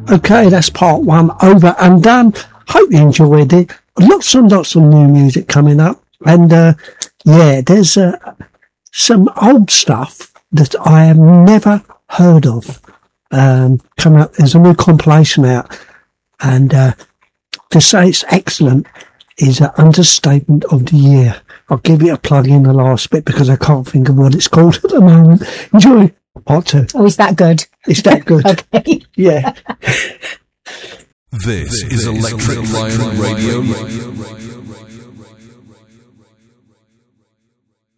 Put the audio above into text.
Okay, that's part one over and done. Hope you enjoyed it. Lots and lots of new music coming up. And, there's some old stuff that I have never heard of coming up. There's a new compilation out. And to say it's excellent is an understatement of the year. I'll give it a plug in the last bit because I can't think of what it's called at the moment. Enjoy part two. Oh, is that good? It's that good. Okay. Yeah. This is Electric Lion Radio.